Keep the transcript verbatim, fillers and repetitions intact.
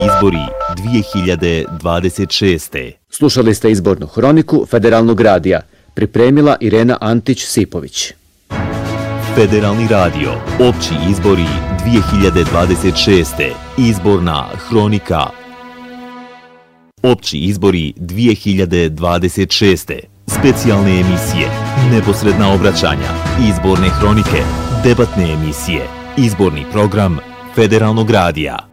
Izbori dvije hiljade dvadeset šeste. Slušali ste izbornu hroniku Federalnog radija. Pripremila Irena Antić-Sipović. Federalni radio, opći izbori dvije hiljade dvadeset šeste. Izborna hronika. Opći izbori dvije hiljade dvadeset šeste. Specijalne emisije, neposredna obraćanja, izborne hronike, debatne emisije, izborni program Federalnog radija.